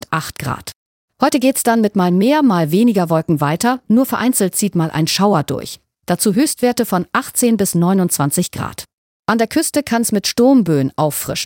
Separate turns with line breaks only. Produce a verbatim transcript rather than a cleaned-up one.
und acht Grad. Heute geht's dann mit mal mehr, mal weniger Wolken weiter, nur vereinzelt zieht mal ein Schauer durch. Dazu Höchstwerte von achtzehn bis neunundzwanzig Grad. An der Küste kann's mit Sturmböen auffrischen.